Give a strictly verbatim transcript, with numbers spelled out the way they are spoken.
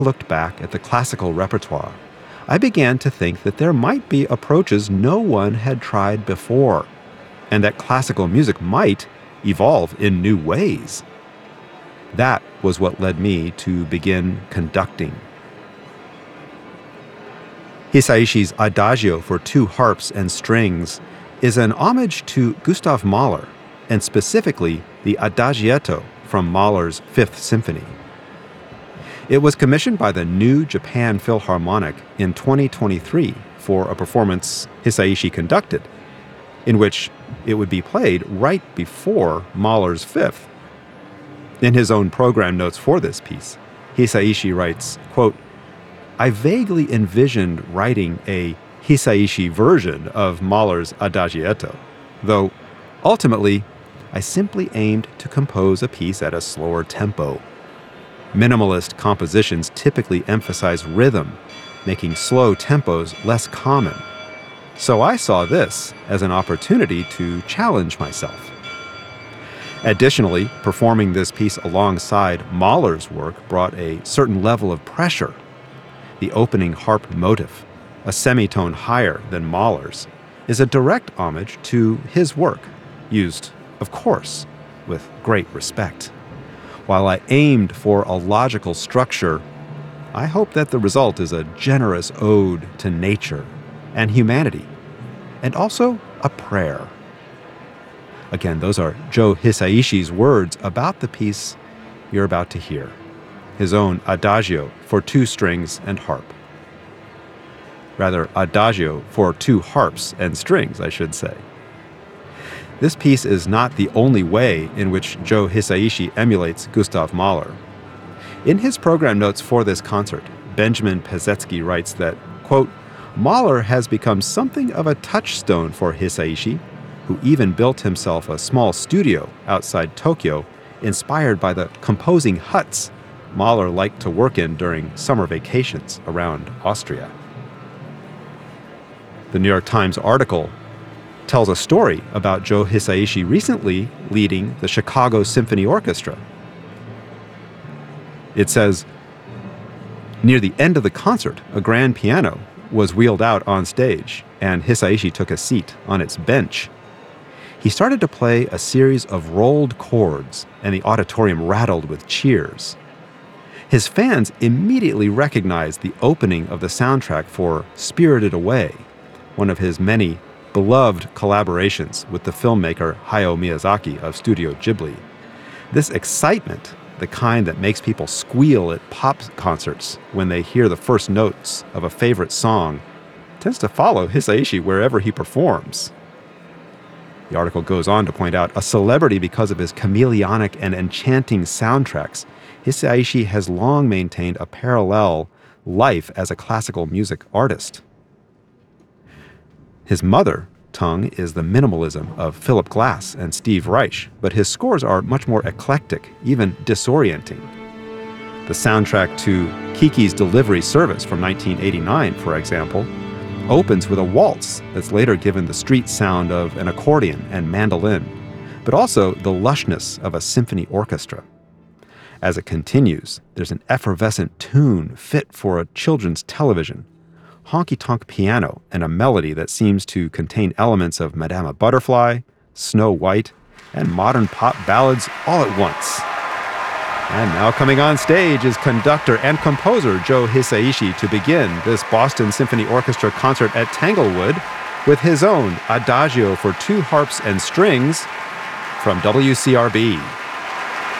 looked back at the classical repertoire, I began to think that there might be approaches no one had tried before, and that classical music might evolve in new ways. That was what led me to begin conducting. Hisaishi's Adagio for two harps and strings is an homage to Gustav Mahler, and specifically the Adagietto from Mahler's Fifth Symphony. It was commissioned by the New Japan Philharmonic in twenty twenty-three for a performance Hisaishi conducted, in which it would be played right before Mahler's Fifth. In his own program notes for this piece, Hisaishi writes, quote, "I vaguely envisioned writing a Hisaishi version of Mahler's Adagietto, though ultimately I simply aimed to compose a piece at a slower tempo. Minimalist compositions typically emphasize rhythm, making slow tempos less common. So I saw this as an opportunity to challenge myself." Additionally, performing this piece alongside Mahler's work brought a certain level of pressure. The opening harp motif, a semitone higher than Mahler's, is a direct homage to his work, used, of course, with great respect. While I aimed for a logical structure, I hope that the result is a generous ode to nature and humanity, and also a prayer. Again, those are Joe Hisaishi's words about the piece you're about to hear, his own Adagio for two strings and harp. Rather, Adagio for two harps and strings, I should say. This piece is not the only way in which Joe Hisaishi emulates Gustav Mahler. In his program notes for this concert, Benjamin Pezetsky writes that, quote, "Mahler has become something of a touchstone for Hisaishi, who even built himself a small studio outside Tokyo, inspired by the composing huts Mahler liked to work in during summer vacations around Austria." The New York Times article tells a story about Joe Hisaishi recently leading the Chicago Symphony Orchestra. It says, "Near the end of the concert, a grand piano was wheeled out on stage, and Hisaishi took a seat on its bench. He started to play a series of rolled chords, and the auditorium rattled with cheers. His fans immediately recognized the opening of the soundtrack for Spirited Away, one of his many beloved collaborations with the filmmaker Hayao Miyazaki of Studio Ghibli. This excitement, the kind that makes people squeal at pop concerts when they hear the first notes of a favorite song, tends to follow Hisaishi wherever he performs." The article goes on to point out, a celebrity because of his chameleonic and enchanting soundtracks, Hisaishi has long maintained a parallel life as a classical music artist. His mother tongue is the minimalism of Philip Glass and Steve Reich, but his scores are much more eclectic, even disorienting. The soundtrack to Kiki's Delivery Service from nineteen eighty-nine, for example, opens with a waltz that's later given the street sound of an accordion and mandolin, but also the lushness of a symphony orchestra. As it continues, there's an effervescent tune fit for a children's television, honky-tonk piano, and a melody that seems to contain elements of Madama Butterfly, Snow White, and modern pop ballads all at once. And now coming on stage is conductor and composer Joe Hisaishi to begin this Boston Symphony Orchestra concert at Tanglewood with his own Adagio for two harps and strings from W C R B.